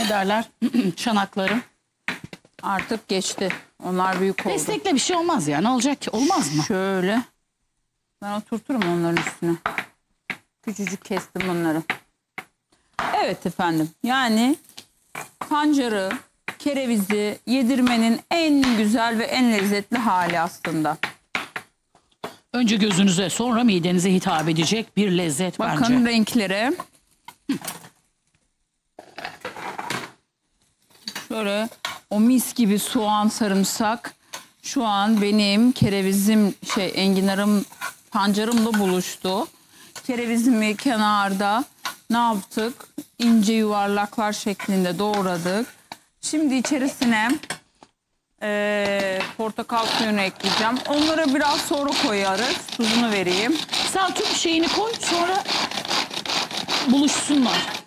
ne derler çanaklarım. Artık geçti. Onlar büyük oldu. Destekle bir şey olmaz ya. Ne olacak ki? Olmaz mı? Şöyle. Ben oturturum onların üstüne. Küçücük kestim onları. Evet efendim. Yani pancarı, kerevizi yedirmenin en güzel ve en lezzetli hali aslında. Önce gözünüze sonra midenize hitap edecek bir lezzet Bakın bence. renklere. Şöyle o mis gibi soğan, sarımsak. Şu an benim kerevizim, enginarım, pancarımla buluştu. Kerevizimi kenarda ne yaptık? İnce yuvarlaklar şeklinde doğradık. Şimdi içerisine portakal suyunu ekleyeceğim. Onları biraz sonra koyarız. Tuzunu vereyim. Sen tüm şeyini koy sonra buluşsunlar.